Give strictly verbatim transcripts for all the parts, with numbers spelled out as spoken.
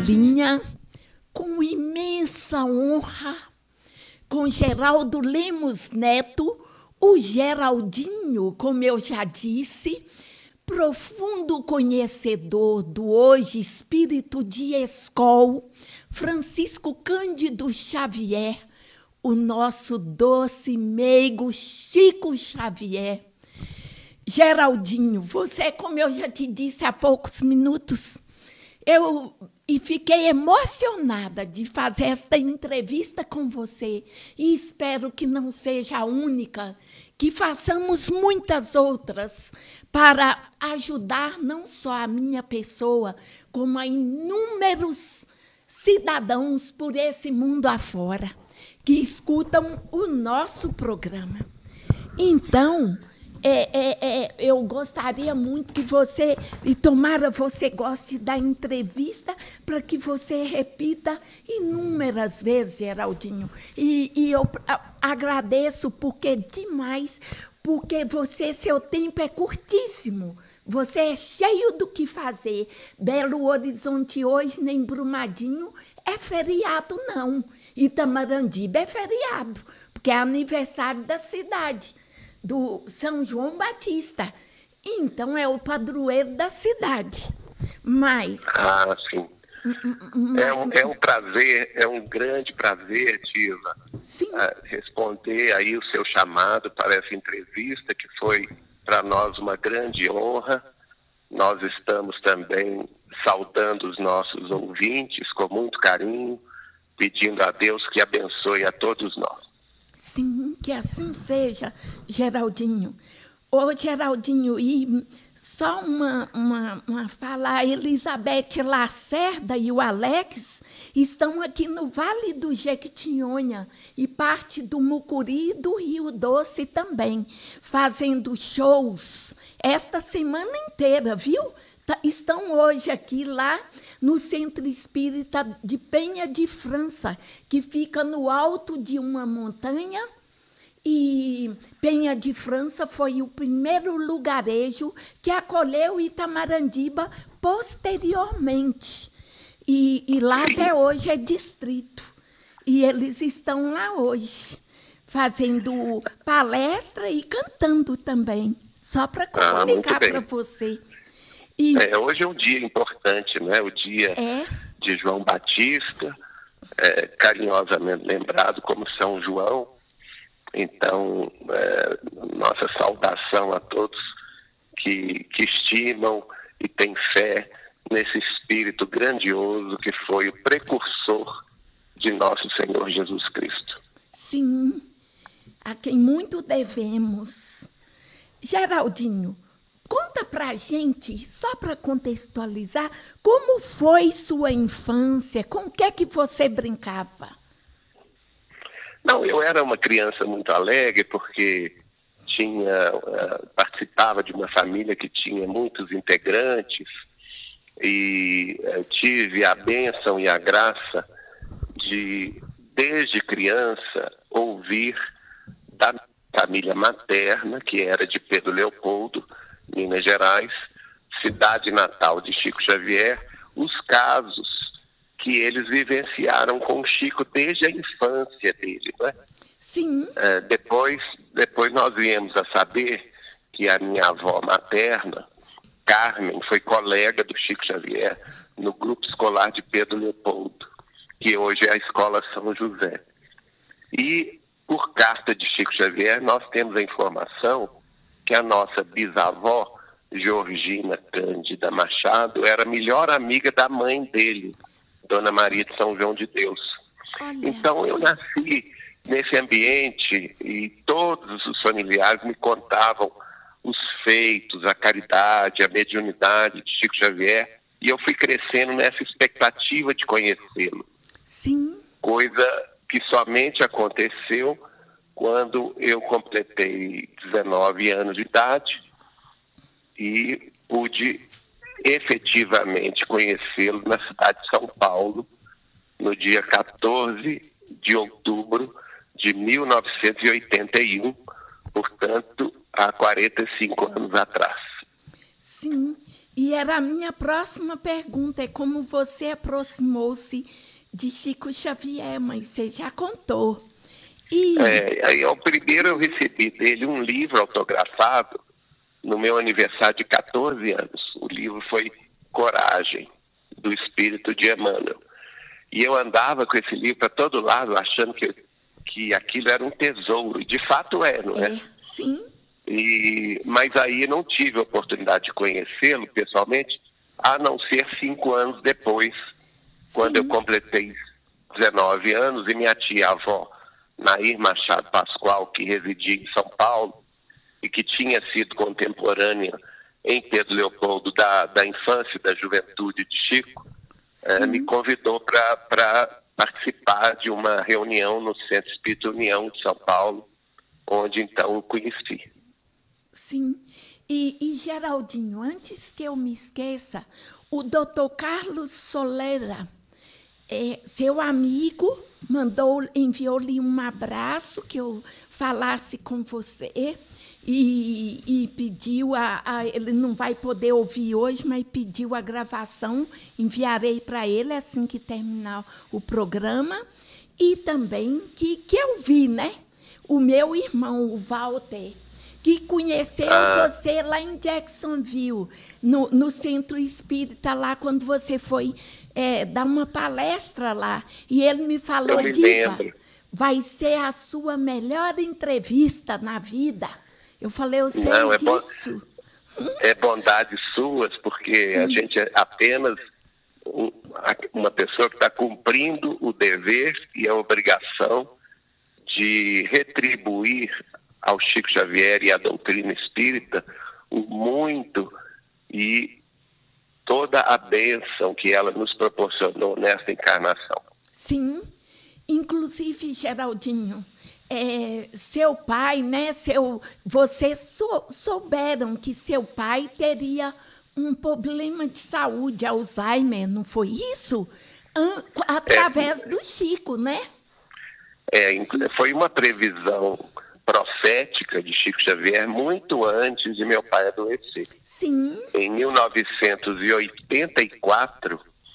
Telinha, com imensa honra, com Geraldo Lemos Neto, o Geraldinho, como eu já disse, profundo conhecedor do hoje espírito de escola, Francisco Cândido Xavier, o nosso doce meigo Chico Xavier. Geraldinho, você, como eu já te disse há poucos minutos, eu e fiquei emocionada de fazer esta entrevista com você e espero que não seja a única, que façamos muitas outras para ajudar não só a minha pessoa, como a inúmeros cidadãos por esse mundo afora que escutam o nosso programa. Então, É, é, é, eu gostaria muito que você, e tomara você goste da entrevista, para que você repita inúmeras vezes, Geraldinho. E, e eu a, agradeço porque demais, porque você, seu tempo é curtíssimo. Você é cheio do que fazer. Belo Horizonte hoje, nem Brumadinho, é feriado, não. Itamarandiba é feriado, porque é aniversário da cidade, do São João Batista. Então, é o padroeiro da cidade. Mas... Ah, sim. É um, é um prazer, é um grande prazer, Diva, uh, responder aí o seu chamado para essa entrevista, que foi para nós uma grande honra. Nós estamos também saudando os nossos ouvintes com muito carinho, pedindo a Deus que abençoe a todos nós. Sim, que assim seja, Geraldinho. Ô, Geraldinho, e só uma, uma, uma fala, a Elizabeth Lacerda e o Alex estão aqui no Vale do Jequitinhonha e parte do Mucuri e do Rio Doce também, fazendo shows esta semana inteira, viu? Estão hoje aqui lá no Centro Espírita de Penha de França, que fica no alto de uma montanha, e Penha de França foi o primeiro lugarejo que acolheu Itamarandiba posteriormente. E, e lá até hoje é distrito. E eles estão lá hoje, fazendo palestra e cantando também, só para comunicar ah, para você. E... É, hoje é um dia importante, né? O dia é. de João Batista, é, carinhosamente lembrado como São João. Então, é, nossa saudação a todos que, que estimam e têm fé nesse espírito grandioso que foi o precursor de nosso Senhor Jesus Cristo. Sim, a quem muito devemos. Geraldinho, conta pra gente, só para contextualizar, como foi sua infância, com o que é que você brincava? Não, eu era uma criança muito alegre, porque tinha, uh, participava de uma família que tinha muitos integrantes, e uh, tive a bênção e a graça de, desde criança, ouvir da família materna, que era de Pedro Leopoldo, Minas Gerais, cidade natal de Chico Xavier, os casos que eles vivenciaram com o Chico desde a infância dele, né? Sim. É, depois, depois nós viemos a saber que a minha avó materna, Carmen, foi colega do Chico Xavier no grupo escolar de Pedro Leopoldo, que hoje é a Escola São José. E, por carta de Chico Xavier, nós temos a informação que a nossa bisavó, Georgina Cândida Machado, era a melhor amiga da mãe dele, Dona Maria de São João de Deus. Olha. Então, eu nasci nesse ambiente e todos os familiares me contavam os feitos, a caridade, a mediunidade de Chico Xavier, e eu fui crescendo nessa expectativa de conhecê-lo. Sim. Coisa que somente aconteceu quando eu completei dezenove anos de idade e pude efetivamente conhecê-lo na cidade de São Paulo, no dia quatorze de outubro de mil novecentos e oitenta e um, portanto, há quarenta e cinco anos atrás. Sim, E era a minha próxima pergunta, é como você aproximou-se de Chico Xavier, mas você já contou. E... É, aí, ao primeiro eu recebi dele um livro autografado no meu aniversário de quatorze anos. O livro foi Coragem, do Espírito de Emmanuel. E eu andava com esse livro para todo lado, achando que, que aquilo era um tesouro. E de fato é, não é? É, sim. E, mas aí não tive a oportunidade de conhecê-lo pessoalmente, a não ser cinco anos depois, quando Sim. eu completei dezenove anos e minha tia-avó, Nair Machado Pascoal, que residia em São Paulo e que tinha sido contemporânea em Pedro Leopoldo da, da infância e da juventude de Chico, eh, me convidou para participar de uma reunião no Centro Espírita União de São Paulo, onde então o conheci. Sim. E, e, Geraldinho, antes que eu me esqueça, o doutor Carlos Solera, é, seu amigo, mandou, enviou-lhe um abraço, que eu falasse com você, e, e pediu, a, a, ele não vai poder ouvir hoje, mas pediu a gravação, enviarei para ele assim que terminar o programa, e também que, que eu vi, né? O meu irmão, o Walter, que conheceu ah. você lá em Jacksonville, no, no Centro Espírita, lá quando você foi é, dar uma palestra lá. E ele me falou, eu me Diva, lembro. vai ser a sua melhor entrevista na vida. Eu falei, eu sei Não, é disso. Bo é bondade suas, porque hum. a gente é apenas um, uma pessoa que está cumprindo o dever e a obrigação de retribuir ao Chico Xavier e à doutrina espírita o muito e toda a bênção que ela nos proporcionou nesta encarnação. Sim, inclusive, Geraldinho, é, seu pai, né, seu, vocês sou, souberam que seu pai teria um problema de saúde, Alzheimer, não foi isso? Através é, do Chico, né? É, foi uma previsão profética de Chico Xavier muito antes de meu pai adoecer. Sim. Em mil novecentos e oitenta e quatro,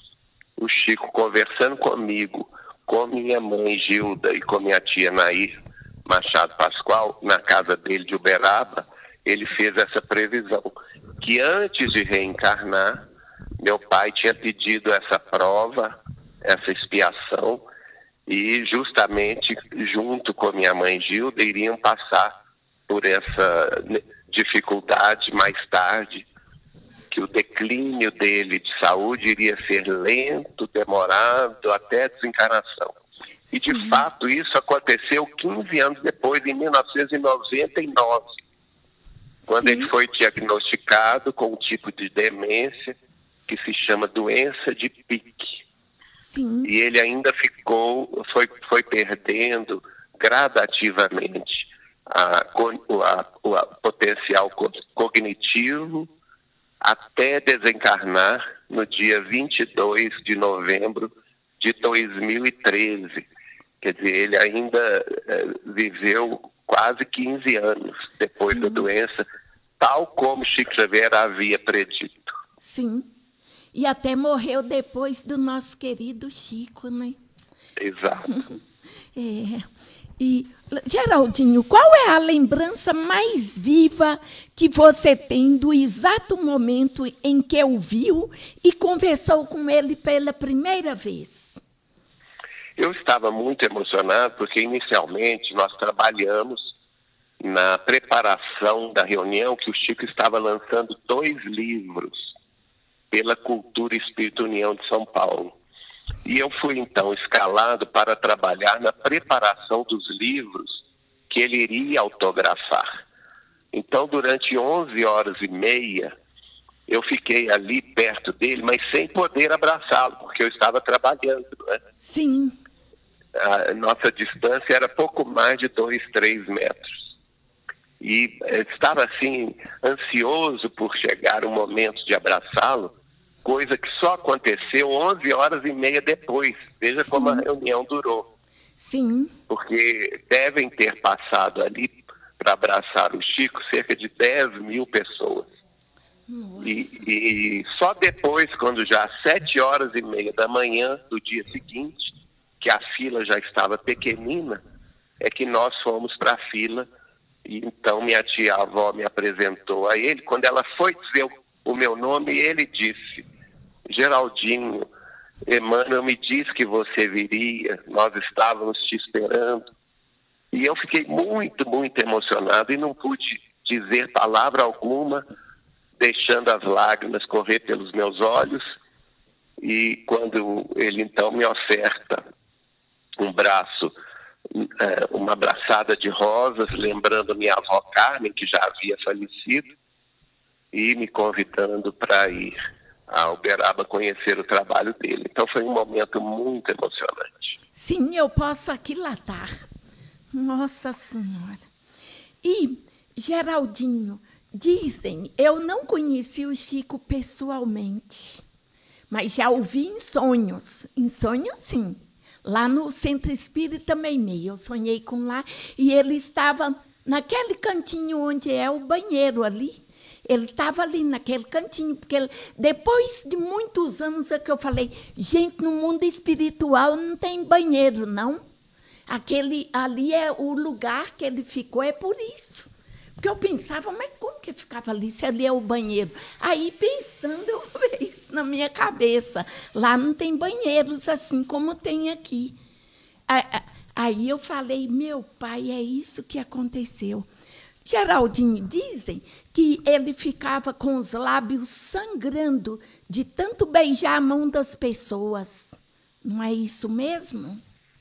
o Chico, conversando comigo, com minha mãe Gilda e com minha tia Nair Machado Pascoal, na casa dele de Uberaba, ele fez essa previsão, que antes de reencarnar, meu pai tinha pedido essa prova, essa expiação, e justamente junto com minha mãe Gilda iriam passar por essa dificuldade mais tarde, que o declínio dele de saúde iria ser lento, demorado, até a desencarnação. E de Sim. fato isso aconteceu quinze anos depois, em mil novecentos e noventa e nove, quando Sim. ele foi diagnosticado com um tipo de demência que se chama doença de Pique. Sim. E ele ainda ficou, foi, foi perdendo gradativamente a, a, a potencial cognitivo até desencarnar no dia vinte e dois de novembro de dois mil e treze. Quer dizer, ele ainda eh, viveu quase quinze anos depois Sim. da doença, tal como Chico Xavier havia predito. Sim. E até morreu depois do nosso querido Chico, né? Exato. É. E, Geraldinho, qual é a lembrança mais viva que você tem do exato momento em que o viu e conversou com ele pela primeira vez? Eu estava muito emocionado porque, inicialmente, nós trabalhamos na preparação da reunião que o Chico estava lançando dois livros pela Cultura Espírita União de São Paulo. E eu fui, então, escalado para trabalhar na preparação dos livros que ele iria autografar. Então, durante onze horas e meia, eu fiquei ali perto dele, mas sem poder abraçá-lo, porque eu estava trabalhando, né? Sim. A nossa distância era pouco mais de dois, três metros. E estava, assim, ansioso por chegar o momento de abraçá-lo, coisa que só aconteceu onze horas e meia depois. Veja Sim. como a reunião durou. Sim. Porque devem ter passado ali para abraçar o Chico cerca de dez mil pessoas. E, e só depois, quando já às sete horas e meia da manhã do dia seguinte, que a fila já estava pequenina, é que nós fomos para a fila. E então minha tia-avó me apresentou a ele. Quando ela foi dizer o, o meu nome, ele disse: Geraldinho, Emmanuel me disse que você viria, nós estávamos te esperando. E eu fiquei muito, muito emocionado e não pude dizer palavra alguma, deixando as lágrimas correr pelos meus olhos. E quando ele então me oferta um braço, uma abraçada de rosas, lembrando minha avó Carmen, que já havia falecido, e me convidando para ir a Uberaba conhecer o trabalho dele. Então foi um momento muito emocionante. Sim, eu posso aquilatar. Nossa Senhora. E, Geraldinho, dizem, eu não conheci o Chico pessoalmente, mas já ouvi em sonhos. Em sonhos, sim. Lá no Centro Espírita Meimei, eu sonhei com lá, e ele estava naquele cantinho onde é o banheiro ali. Ele estava ali naquele cantinho, porque ele, depois de muitos anos é que eu falei, gente, no mundo espiritual não tem banheiro, não. Aquele ali é o lugar que ele ficou, é por isso. Porque eu pensava, mas como que ficava ali, se ali é o banheiro? Aí, pensando, eu vi isso na minha cabeça. Lá não tem banheiros assim como tem aqui. Aí eu falei, meu pai, é isso que aconteceu. Geraldinho, dizem que ele ficava com os lábios sangrando de tanto beijar a mão das pessoas. Não é isso mesmo?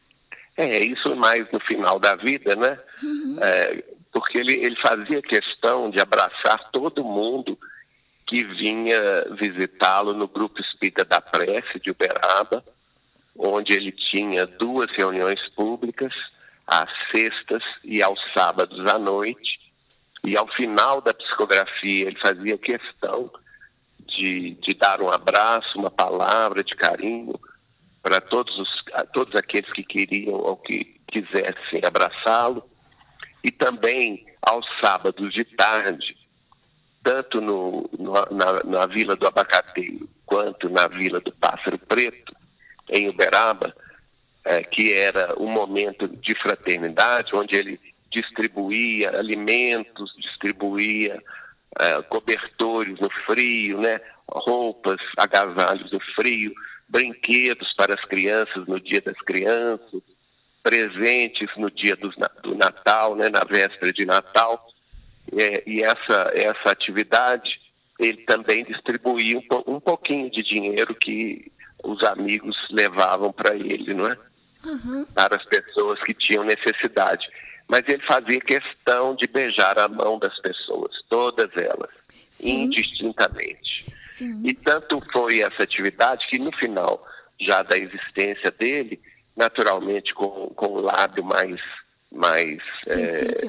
É, isso mais no final da vida, né? Uhum. É, porque ele, ele fazia questão de abraçar todo mundo que vinha visitá-lo no Grupo Espírita da Prece de Uberaba, onde ele tinha duas reuniões públicas, às sextas e aos sábados à noite. E ao final da psicografia, ele fazia questão de, de dar um abraço, uma palavra de carinho para todos, os, todos aqueles que queriam ou que quisessem abraçá-lo. E também aos sábados de tarde, tanto no, no, na, na Vila do Abacateiro quanto na Vila do Pássaro Preto, em Uberaba, é, que era um momento de fraternidade, onde ele distribuía alimentos, distribuía é, cobertores no frio, né, roupas, agasalhos no frio, brinquedos para as crianças no Dia das Crianças, presentes no dia do, do Natal, né, na véspera de Natal. É, e essa, essa atividade, ele também distribuía um, um pouquinho de dinheiro que os amigos levavam para ele, não é? Uhum. Para as pessoas que tinham necessidade. Mas ele fazia questão de beijar a mão das pessoas, todas elas, sim, indistintamente. Sim. E tanto foi essa atividade que no final já da existência dele, naturalmente com, com o lábio mais, mais é,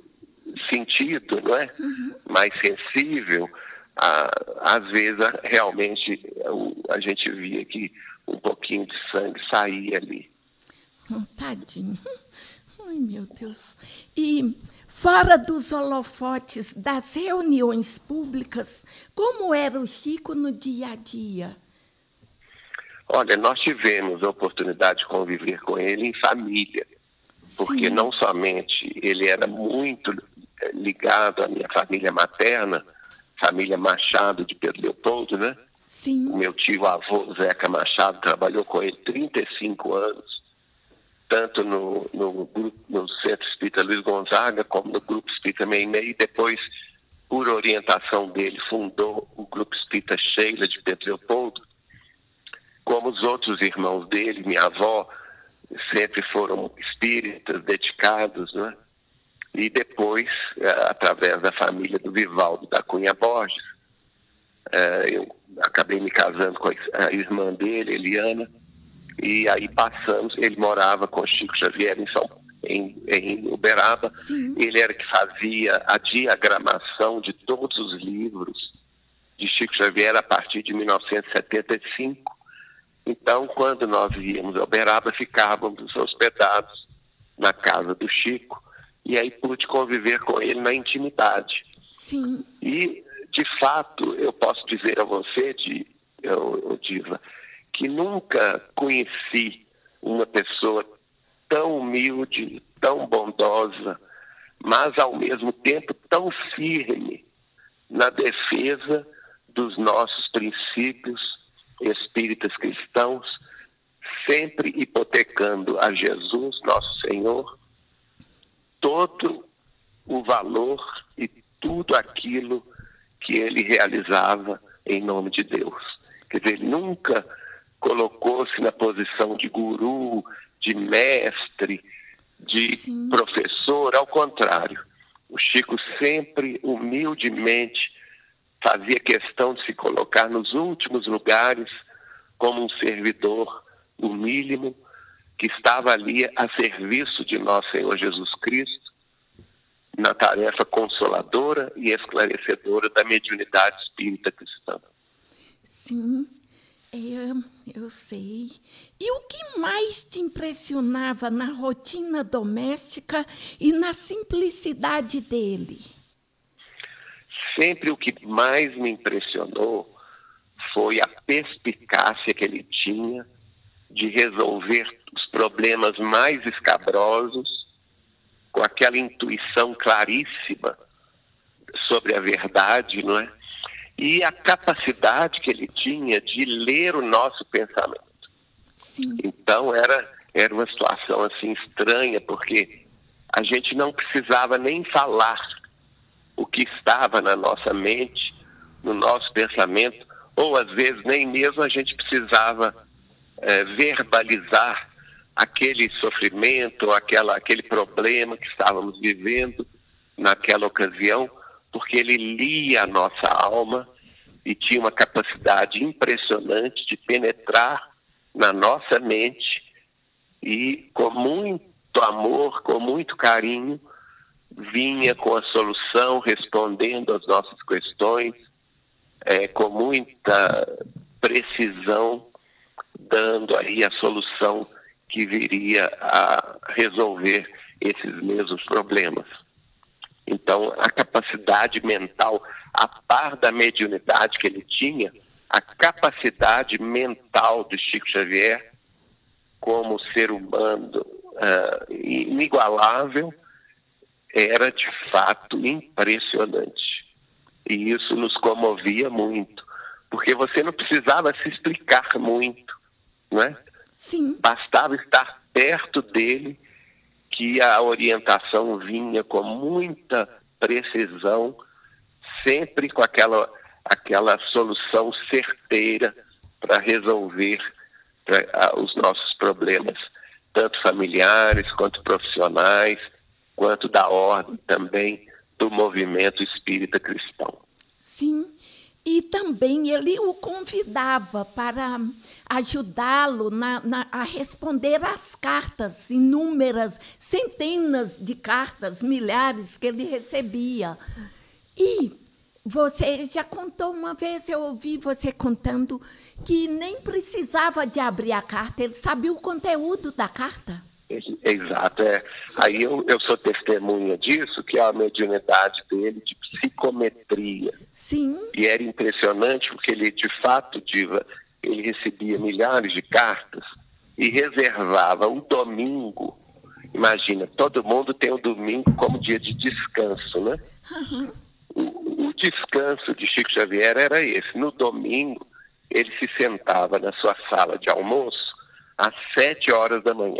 sentido, não é? Uhum. Mais sensível, a, às vezes realmente a, a gente via que um pouquinho de sangue saía ali. Oh, tadinho. Ai, meu Deus. E fora dos holofotes, das reuniões públicas, como era o Chico no dia a dia? Olha, nós tivemos a oportunidade de conviver com ele em família, porque sim, não somente ele era muito ligado à minha família materna, família Machado de Pedro Leopoldo, né? Sim. O meu tio-avô, Zeca Machado, trabalhou com ele trinta e cinco anos, tanto no, no, no Centro Espírita Luiz Gonzaga, como no Grupo Espírita Meimei, e depois, por orientação dele, fundou o Grupo Espírita Sheila de Pedro Leopoldo. Como os outros irmãos dele, minha avó, sempre foram espíritas dedicados, né? E depois, através da família do Vivaldo da Cunha Borges, eu acabei me casando com a irmã dele, Eliana, e aí passamos, ele morava com Chico Xavier em, São, em, em Uberaba. Sim. Ele era que fazia a diagramação de todos os livros de Chico Xavier a partir de mil novecentos e setenta e cinco. Então, quando nós íamos a Uberaba, ficávamos hospedados na casa do Chico, e aí pude conviver com ele na intimidade. Sim. E de fato, eu posso dizer a você, de, eu, Diva, que nunca conheci uma pessoa tão humilde, tão bondosa, mas ao mesmo tempo tão firme na defesa dos nossos princípios espíritas cristãos, sempre hipotecando a Jesus, nosso Senhor, todo o valor e tudo aquilo que ele realizava em nome de Deus. Quer dizer, ele nunca colocou-se na posição de guru, de mestre, de Sim. professor, ao contrário. O Chico sempre, humildemente, fazia questão de se colocar nos últimos lugares como um servidor, o mínimo, que estava ali a serviço de nosso Senhor Jesus Cristo, na tarefa consoladora e esclarecedora da mediunidade espírita cristã. Sim, eu, eu sei. E o que mais te impressionava na rotina doméstica e na simplicidade dele? Sempre o que mais me impressionou foi a perspicácia que ele tinha de resolver os problemas mais escabrosos com aquela intuição claríssima sobre a verdade, não é? E a capacidade que ele tinha de ler o nosso pensamento. Sim. Então era, era uma situação assim estranha, porque a gente não precisava nem falar o que estava na nossa mente, no nosso pensamento, ou às vezes nem mesmo a gente precisava é, verbalizar aquele sofrimento, aquela, aquele problema que estávamos vivendo naquela ocasião, porque ele lia a nossa alma e tinha uma capacidade impressionante de penetrar na nossa mente e, com muito amor, com muito carinho, vinha com a solução, respondendo às nossas questões, é, com muita precisão, dando aí a solução que viria a resolver esses mesmos problemas. Então, a capacidade mental, a par da mediunidade que ele tinha, a capacidade mental de Chico Xavier, como ser humano uh, inigualável, era de fato impressionante. E isso nos comovia muito, porque você não precisava se explicar muito, não é? Sim. Bastava estar perto dele, que a orientação vinha com muita precisão, sempre com aquela, aquela solução certeira para resolver pra, os nossos problemas, tanto familiares quanto profissionais, quanto da ordem também do movimento espírita cristão. Sim. E também ele o convidava para ajudá-lo na, na, a responder às cartas, inúmeras, centenas de cartas, milhares que ele recebia. E você já contou uma vez, eu ouvi você contando, que nem precisava de abrir a carta, ele sabia o conteúdo da carta. Exato. É. Aí eu, eu sou testemunha disso, que é a mediunidade dele de psicometria. Sim. E era impressionante porque ele, de fato, Diva, ele recebia milhares de cartas e reservava um domingo. Imagina, todo mundo tem o domingo como dia de descanso, né? Uhum. O, o descanso de Chico Xavier era esse. No domingo, ele se sentava na sua sala de almoço às sete horas da manhã.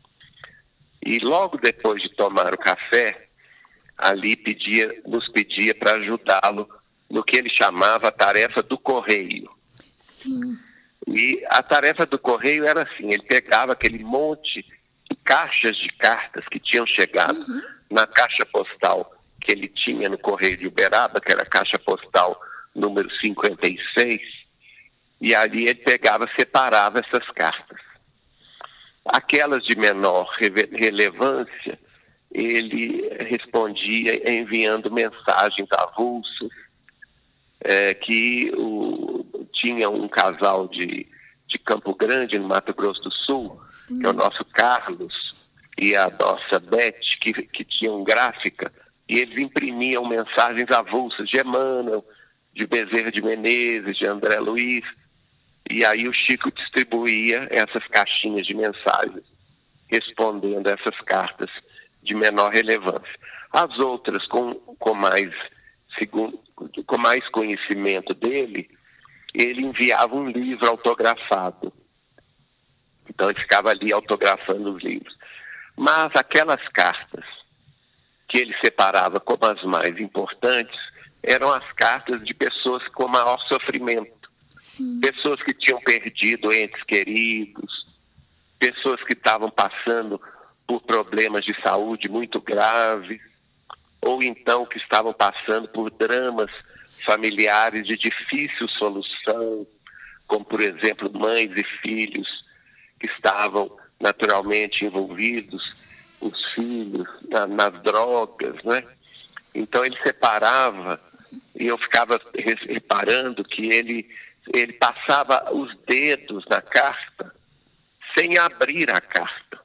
E logo depois de tomar o café, ali pedia, nos pedia para ajudá-lo no que ele chamava a tarefa do correio. Sim. E a tarefa do correio era assim, ele pegava aquele monte de caixas de cartas que tinham chegado uhum. na caixa postal que ele tinha no Correio de Uberaba, que era a caixa postal número cinquenta e seis, e ali ele pegava, separava essas cartas. Aquelas de menor relevância, ele respondia enviando mensagens avulsas, é, que o, tinha um casal de, de Campo Grande, no Mato Grosso do Sul, Sim. que é o nosso Carlos, e a nossa Beth, que, que tinham gráfica, e eles imprimiam mensagens avulsas de Emmanuel, de Bezerra de Menezes, de André Luiz, e aí o Chico distribuía essas caixinhas de mensagens, respondendo a essas cartas de menor relevância. As outras, com, com, mais, segundo, com mais conhecimento dele, ele enviava um livro autografado. Então ele ficava ali autografando os livros. Mas aquelas cartas que ele separava como as mais importantes eram as cartas de pessoas com maior sofrimento. Sim. Pessoas que tinham perdido entes queridos, pessoas que estavam passando por problemas de saúde muito graves, ou então que estavam passando por dramas familiares de difícil solução, como, por exemplo, mães e filhos que estavam naturalmente envolvidos, os filhos, na, nas drogas, né? Então ele separava, e eu ficava reparando que ele, ele passava os dedos na carta sem abrir a carta.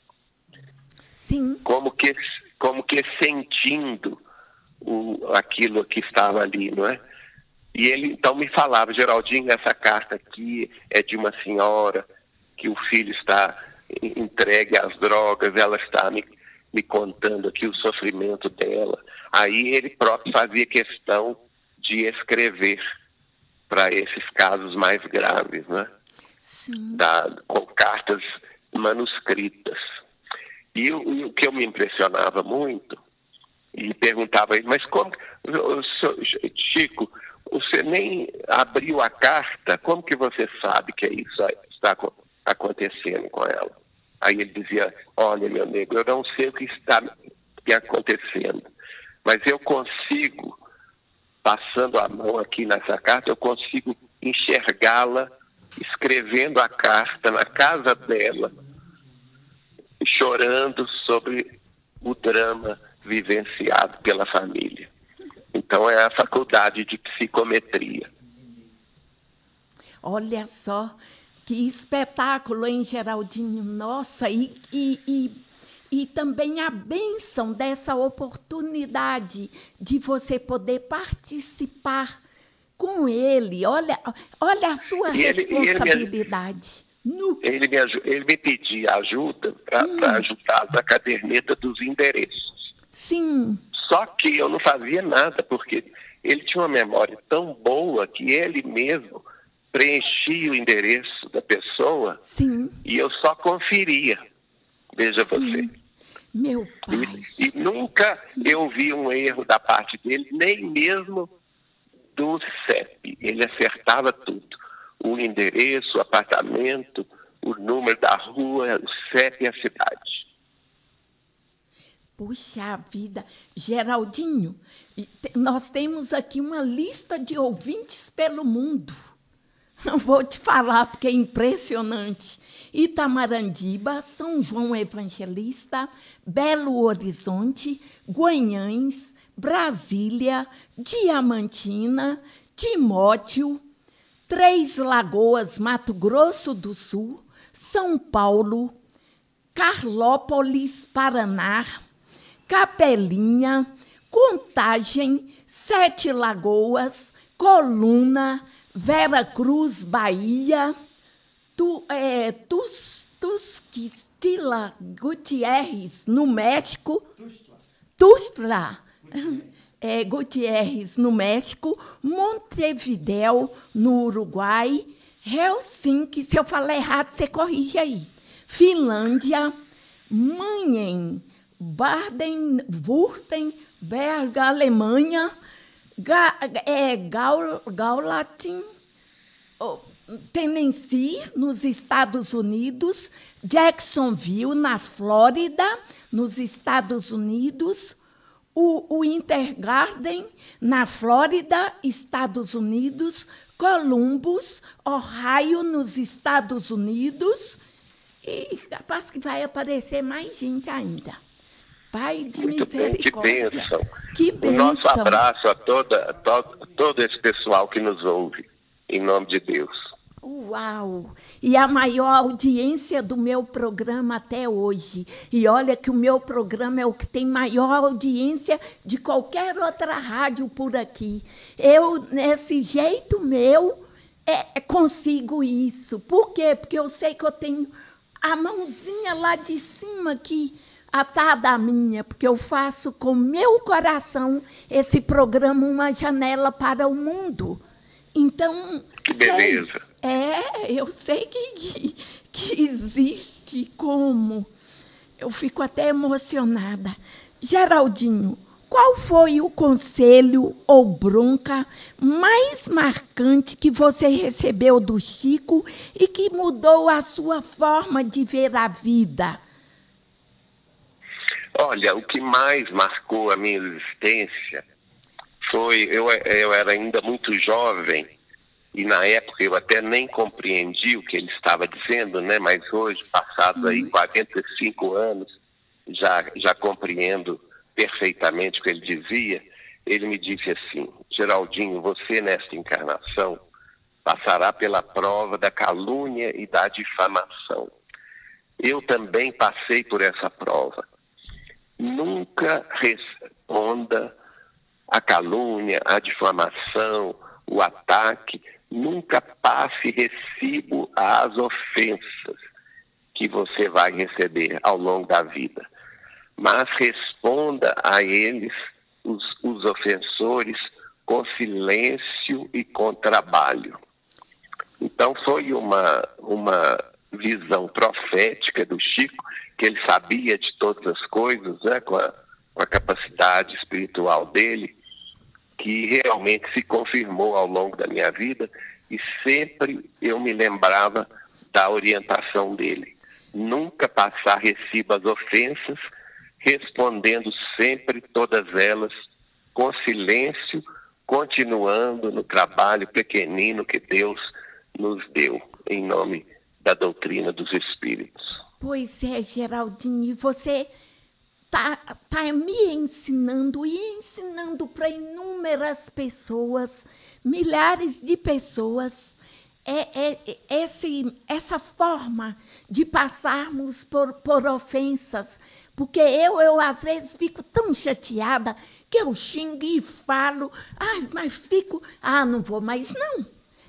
Sim. Como que, como que sentindo o, aquilo que estava ali, não é? E ele então me falava: Geraldinho, essa carta aqui é de uma senhora que o filho está entregue às drogas, ela está me, me contando aqui o sofrimento dela. Aí ele próprio fazia questão de escrever para esses casos mais graves, né? Sim. Da, com cartas manuscritas. E o, e o que eu me impressionava muito, e perguntava a ele: mas como, Chico, você nem abriu a carta, como que você sabe que é isso está acontecendo com ela? Aí ele dizia: olha, meu nego, eu não sei o que está acontecendo, mas eu consigo, passando a mão aqui nessa carta, eu consigo enxergá-la escrevendo a carta na casa dela, chorando sobre o drama vivenciado pela família. Então é a faculdade de psicometria. Olha só, que espetáculo, hein, Geraldinho? Nossa, e, e, e, e também a bênção dessa oportunidade de você poder participar com ele. Olha, olha a sua e responsabilidade. Ele, ele, me, ele, me, ele me pedia ajuda para hum. ajudar na caderneta dos endereços. Sim. Só que eu não fazia nada, porque ele tinha uma memória tão boa que ele mesmo preenchia o endereço da pessoa. Sim. E eu só conferia. Veja Sim. você. Meu pai. E, e nunca eu vi um erro da parte dele, nem mesmo do C E P. Ele acertava tudo. O endereço, o apartamento, o número da rua, o C E P e a cidade. Puxa vida, Geraldinho, nós temos aqui uma lista de ouvintes pelo mundo. Não vou te falar, porque é impressionante. Itamarandiba, São João Evangelista, Belo Horizonte, Guanhães, Brasília, Diamantina, Timóteo, Três Lagoas, Mato Grosso do Sul, São Paulo, Carlópolis, Paraná, Capelinha, Contagem, Sete Lagoas, Coluna, Vera Cruz, Bahia, tu, é, tus, Tusquistila Gutierrez, no México, Tustla, é, Gutierrez, no México, Montevidéu, no Uruguai, Helsinki, se eu falar errado, você corrige aí, Finlândia, Mannheim, Baden-Württemberg, Alemanha, Ga, é, Gaul, Gaulatin, oh, Tennessee, nos Estados Unidos, Jacksonville, na Flórida, nos Estados Unidos, o, o Intergarden, na Flórida, Estados Unidos, Columbus, Ohio, nos Estados Unidos, e capaz que vai aparecer mais gente ainda. Pai de Muito misericórdia. Bem, que bênção. Que bênção. O nosso abraço a toda, a todo esse pessoal que nos ouve, em nome de Deus. Uau! e a maior audiência do meu programa até hoje. E olha que o meu programa é o que tem maior audiência de qualquer outra rádio por aqui. Eu, nesse jeito meu, é, consigo isso. Por quê? Porque eu sei que eu tenho a mãozinha lá de cima que atada a minha, porque eu faço com meu coração esse programa Uma Janela para o Mundo. Então, que sei, beleza. É, eu sei que, que, que existe como. Eu fico até emocionada. Geraldinho, qual foi o conselho ou bronca mais marcante que você recebeu do Chico e que mudou a sua forma de ver a vida? Olha, o que mais marcou a minha existência foi, eu, eu era ainda muito jovem, e na época eu até nem compreendi o que ele estava dizendo, né? Mas hoje, passados aí quarenta e cinco anos, já, já compreendo perfeitamente o que ele dizia. Ele me disse assim: Geraldinho, você nesta encarnação passará pela prova da calúnia e da difamação. Eu também passei por essa prova. Nunca responda à calúnia, à difamação, o ataque. Nunca passe recibo às ofensas que você vai receber ao longo da vida. Mas responda a eles, os, os ofensores, com silêncio e com trabalho. Então foi uma, uma visão profética do Chico, que ele sabia de todas as coisas, né, com a, com a capacidade espiritual dele, que realmente se confirmou ao longo da minha vida, e sempre eu me lembrava da orientação dele. Nunca passar recibo às ofensas, respondendo sempre todas elas com silêncio, continuando no trabalho pequenino que Deus nos deu, em nome da doutrina dos Espíritos. Pois é, Geraldinho, e você está tá me ensinando e ensinando para inúmeras pessoas, milhares de pessoas, é, é, esse, essa forma de passarmos por, por ofensas. Porque eu, eu, às vezes, fico tão chateada que eu xingo e falo, ai, mas fico, ah, não vou mais não.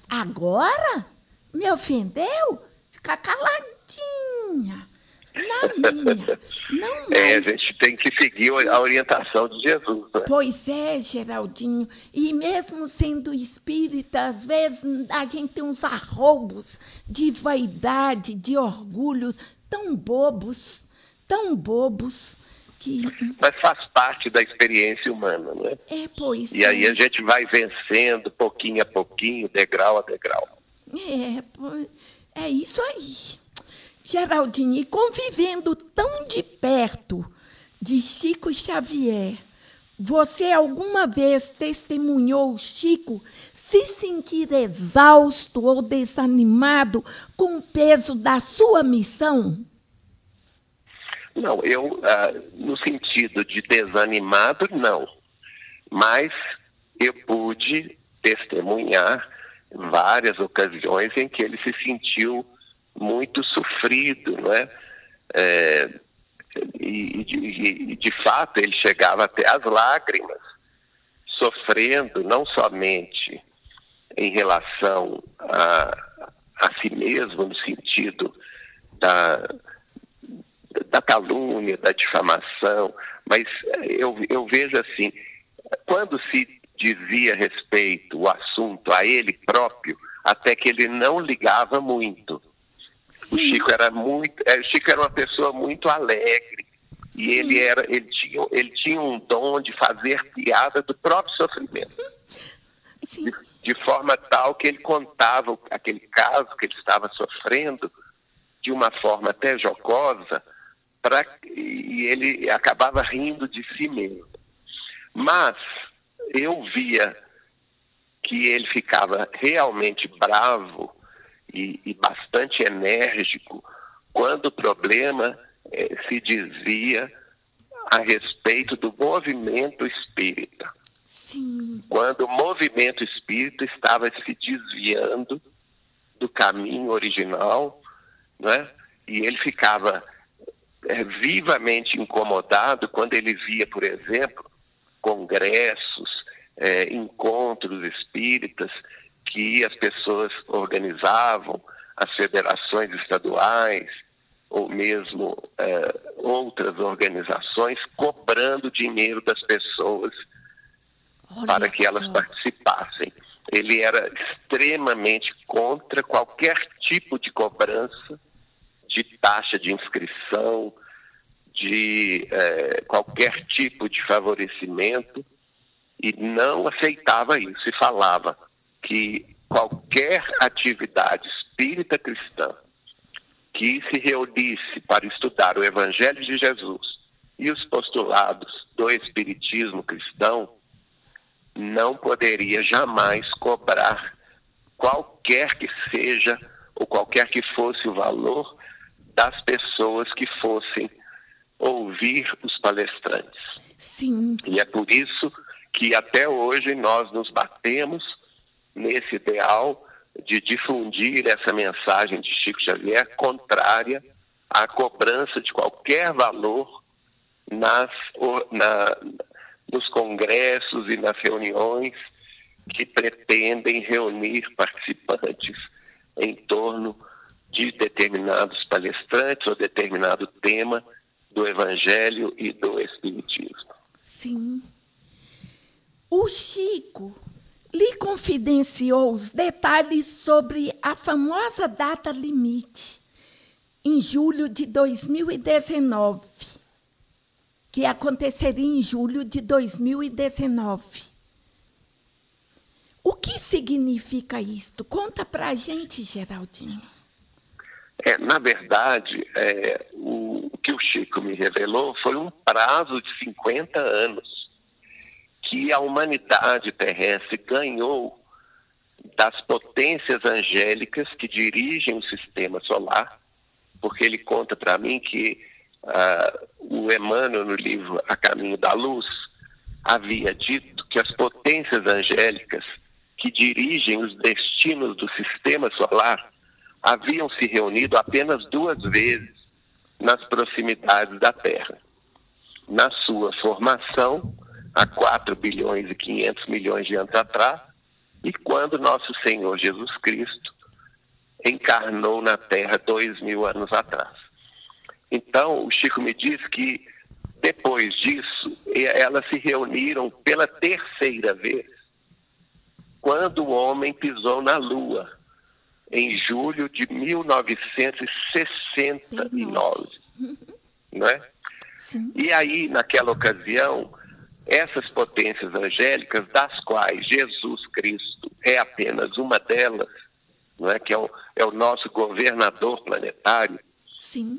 Agora, me ofendeu? Fica caladinha. Na minha, não mais. É, a gente tem que seguir a orientação de Jesus, né? Pois é, Geraldinho. E mesmo sendo espírita, às vezes a gente tem uns arroubos de vaidade, de orgulho, tão bobos, tão bobos, que... Mas faz parte da experiência humana, né? É, pois E é. aí a gente vai vencendo, pouquinho a pouquinho, degrau a degrau. É, pô, é isso aí. Geraldinho, e convivendo tão de perto de Chico Xavier, você alguma vez testemunhou o Chico se sentir exausto ou desanimado com o peso da sua missão? Não, eu, ah, no sentido de desanimado, não. Mas eu pude testemunhar várias ocasiões em que ele se sentiu muito sofrido, não é? É e, e, de, e, de fato, ele chegava até às lágrimas, sofrendo não somente em relação a, a si mesmo, no sentido da, da calúnia, da difamação, mas eu, eu vejo assim, quando se dizia respeito o assunto a ele próprio, até que ele não ligava muito. Sim. O Chico era muito, o Chico era uma pessoa muito alegre, e ele era, ele tinha, ele tinha um dom de fazer piada do próprio sofrimento. Sim. De, de forma tal que ele contava aquele caso que ele estava sofrendo de uma forma até jocosa, pra, e ele acabava rindo de si mesmo. Mas eu via que ele ficava realmente bravo e, e bastante enérgico quando o problema eh, se dizia a respeito do movimento espírita. Sim. Quando o movimento espírita estava se desviando do caminho original, né? E ele ficava é, vivamente incomodado quando ele via, por exemplo, congressos, é, encontros espíritas que as pessoas organizavam, as federações estaduais, ou mesmo é, outras organizações, cobrando dinheiro das pessoas Olha para que elas só. participassem. Ele era extremamente contra qualquer tipo de cobrança, de taxa de inscrição, de é, qualquer tipo de favorecimento, e não aceitava isso, e falava que qualquer atividade espírita cristã que se reunisse para estudar o Evangelho de Jesus e os postulados do Espiritismo cristão, não poderia jamais cobrar qualquer que seja, ou qualquer que fosse o valor das pessoas que fossem ouvir os palestrantes. Sim. E é por isso que até hoje nós nos batemos nesse ideal de difundir essa mensagem de Chico Xavier contrária à cobrança de qualquer valor nas, na, nos congressos e nas reuniões que pretendem reunir participantes em torno de determinados palestrantes ou determinado tema do Evangelho e do Espiritismo. Sim. O Chico lhe confidenciou os detalhes sobre a famosa data limite, em julho de dois mil e dezenove, que aconteceria em julho de dois mil e dezenove. O que significa isto? Conta para a gente, Geraldinho. É, na verdade, é, o, o que o Chico me revelou foi um prazo de cinquenta anos que a humanidade terrestre ganhou das potências angélicas que dirigem o sistema solar, porque ele conta para mim que uh, o Emmanuel, no livro A Caminho da Luz, havia dito que as potências angélicas que dirigem os destinos do sistema solar haviam se reunido apenas duas vezes nas proximidades da Terra. Na sua formação, há quatro bilhões e quinhentos milhões de anos atrás, e quando nosso Senhor Jesus Cristo encarnou na Terra dois mil anos atrás. Então, o Chico me diz que, depois disso, elas se reuniram pela terceira vez, quando o homem pisou na Lua, em julho de mil novecentos e sessenta e nove. Não é? Sim. E aí, naquela ocasião, essas potências angélicas, das quais Jesus Cristo é apenas uma delas, não é? Que é o, é o nosso governador planetário, Sim.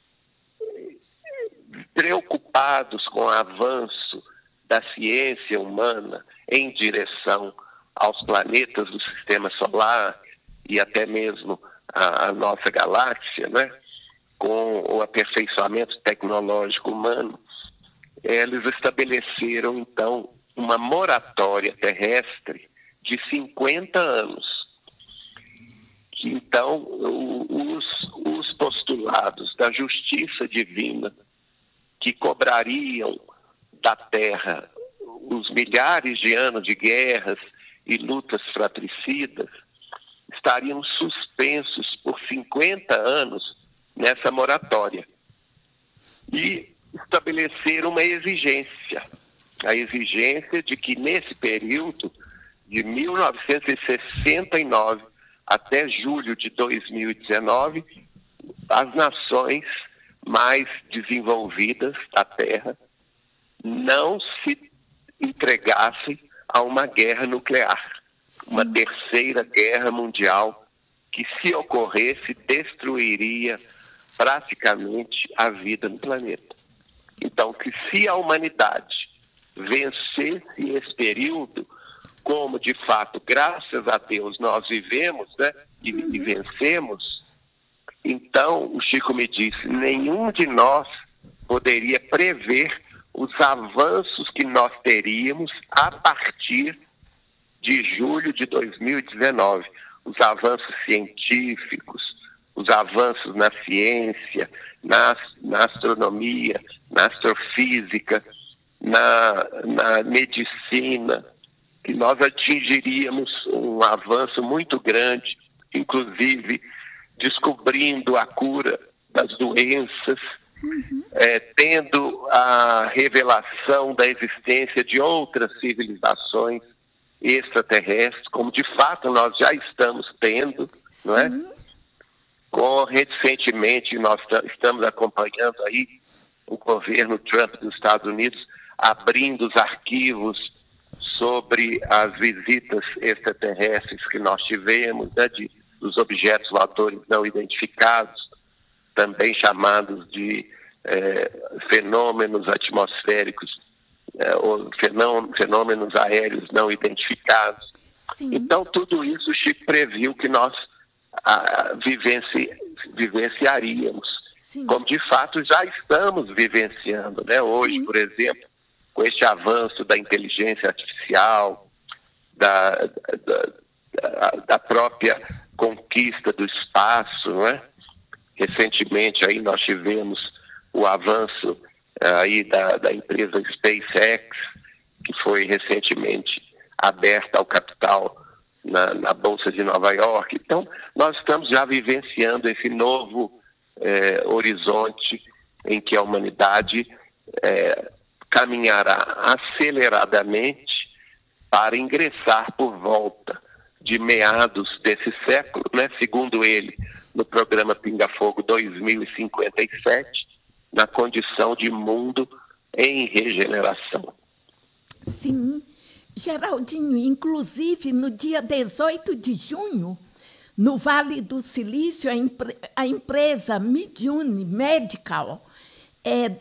preocupados com o avanço da ciência humana em direção aos planetas do sistema solar e até mesmo a, a nossa galáxia, né? Com o aperfeiçoamento tecnológico humano, eles estabeleceram, então, uma moratória terrestre de cinquenta anos. Que, então, os, os postulados da justiça divina, que cobrariam da Terra os milhares de anos de guerras e lutas fratricidas, estariam suspensos por cinquenta anos nessa moratória. E estabelecer uma exigência, a exigência de que nesse período de mil novecentos e sessenta e nove até julho de dois mil e dezenove, as nações mais desenvolvidas da Terra não se entregassem a uma guerra nuclear, Sim. uma terceira guerra mundial que, se ocorresse, destruiria praticamente a vida no planeta. Então, que se a humanidade vencesse esse período, como de fato, graças a Deus, nós vivemos, né, e, uhum. e vencemos, então, o Chico me disse, nenhum de nós poderia prever os avanços que nós teríamos a partir de julho de dois mil e dezenove, os avanços científicos, os avanços na ciência, na, na astronomia, na astrofísica, na, na medicina, que nós atingiríamos um avanço muito grande, inclusive descobrindo a cura das doenças, uhum. é, tendo a revelação da existência de outras civilizações extraterrestres, como de fato nós já estamos tendo, sim. não é? Com, recentemente nós estamos acompanhando aí o governo Trump dos Estados Unidos abrindo os arquivos sobre as visitas extraterrestres que nós tivemos, né, de, dos objetos voadores não identificados, também chamados de é, fenômenos atmosféricos, é, ou fenômenos aéreos não identificados. Sim. Então, tudo isso o Chico previu que nós a, vivenci, vivenciaríamos, sim. como de fato já estamos vivenciando, né? Hoje, sim. por exemplo, com este avanço da inteligência artificial, da, da, da própria conquista do espaço, não é? Recentemente aí nós tivemos o avanço aí da, da empresa SpaceX, que foi recentemente aberta ao capital na, na Bolsa de Nova York. Então, nós estamos já vivenciando esse novo eh, horizonte em que a humanidade eh, caminhará aceleradamente para ingressar por volta de meados desse século, né? Segundo ele, no programa Pinga Fogo dois mil e cinquenta e sete, na condição de mundo em regeneração. Sim, Geraldinho, inclusive no dia dezoito de junho, no Vale do Silício, a, impre a empresa Midjourney Medical, é,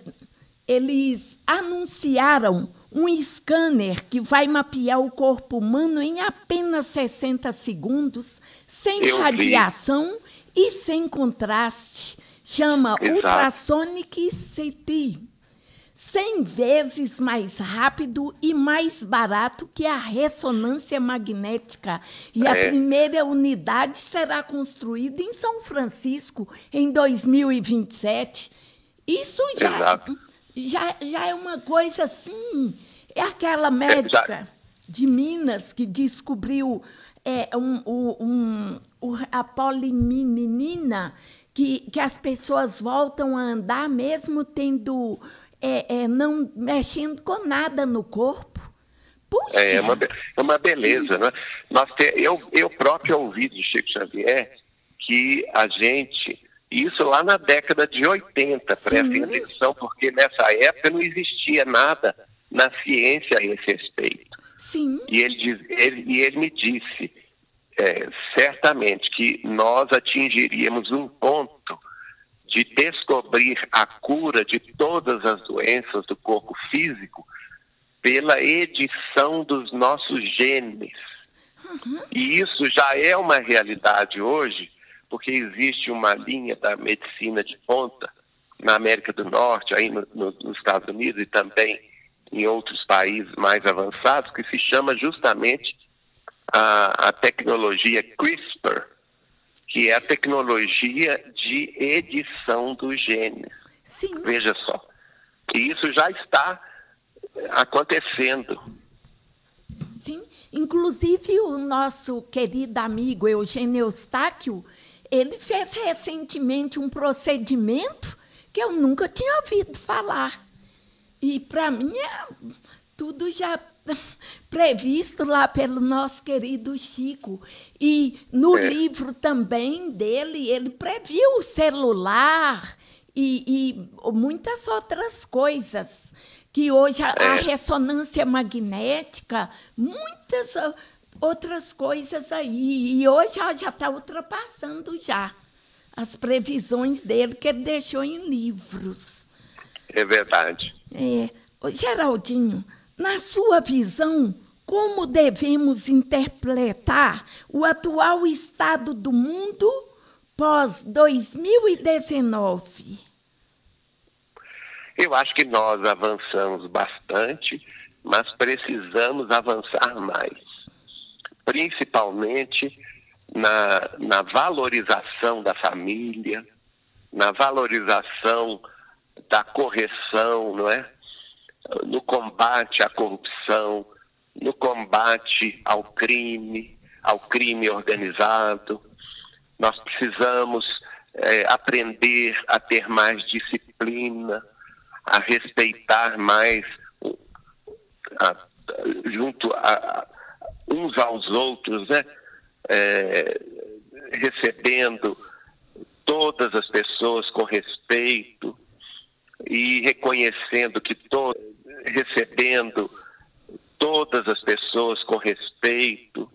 eles anunciaram um scanner que vai mapear o corpo humano em apenas sessenta segundos, sem Eu radiação vi. e sem contraste. Chama Exato. Ultrasonic C T. cem vezes mais rápido e mais barato que a ressonância magnética. E é. a primeira unidade será construída em São Francisco em dois mil e vinte e sete. Isso já, já, já é uma coisa assim. É aquela médica de Minas que descobriu é, um, um, um, a poliminina, que, que as pessoas voltam a andar mesmo tendo... É, é, não mexendo com nada no corpo. Puxa. É uma, é uma beleza, né? Nós te, eu, eu próprio ouvi de Chico Xavier que a gente, isso lá na década de oitenta, presta atenção, porque nessa época não existia nada na ciência a esse respeito. Sim. E ele, diz, ele, e ele me disse, é, certamente, que nós atingiríamos um ponto de descobrir a cura de todas as doenças do corpo físico pela edição dos nossos genes. Uhum. E isso já é uma realidade hoje, porque existe uma linha da medicina de ponta na América do Norte, aí no, no, nos Estados Unidos e também em outros países mais avançados, que se chama justamente a, a tecnologia CRISPR, que é a tecnologia de edição dos genes. Sim. Veja só, que isso já está acontecendo. Sim, inclusive o nosso querido amigo Eugênio Eustáquio, ele fez recentemente um procedimento que eu nunca tinha ouvido falar. E, para mim, é tudo já previsto lá pelo nosso querido Chico. E no é. livro também dele, ele previu o celular e, e muitas outras coisas, que hoje a, é. a ressonância magnética, muitas outras coisas aí. E hoje já está ultrapassando já as previsões dele, que ele deixou em livros. É verdade. É. Ô, Geraldinho, na sua visão, como devemos interpretar o atual estado do mundo pós dois mil e dezenove? Eu acho que nós avançamos bastante, mas precisamos avançar mais. Principalmente na, na valorização da família, na valorização da correção, não é? No combate à corrupção, no combate ao crime, ao crime organizado. Nós precisamos é, aprender a ter mais disciplina, a respeitar mais a, junto a, a, uns aos outros, né? É, recebendo todas as pessoas com respeito e reconhecendo que to, recebendo todas as pessoas com respeito